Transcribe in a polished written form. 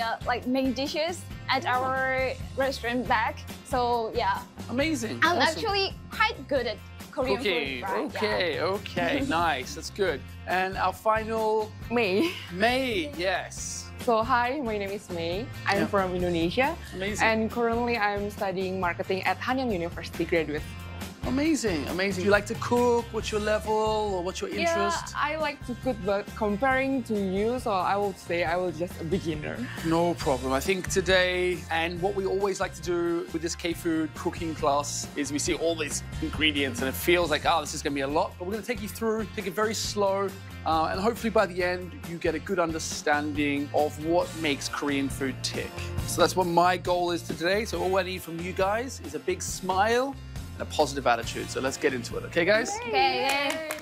like main dishes at our restaurant back. So yeah, Amazing. I'm Awesome. actually quite good at Korean Cooking. food, right? Okay, okay, nice. That's good. And our final, May. May. Yes. So hi, my name is May. I'm Yeah. from Indonesia. Amazing. And currently I'm studying marketing at Hanyang University graduate. Amazing, amazing. Do you like to cook? What's your level or what's your interest? Yeah, I like to cook, but comparing to you, so I would say I was just a beginner. No problem. I think today, and what we always like to do with this K-Food cooking class is we see all these ingredients and it feels like, oh, this is going to be a lot. But we're going to take you through, take it very slow, and hopefully by the end, you get a good understanding of what makes Korean food tick. So that's what my goal is today. So all I need from you guys is a big smile and a positive attitude. So let's get into it. Okay, guys? Okay.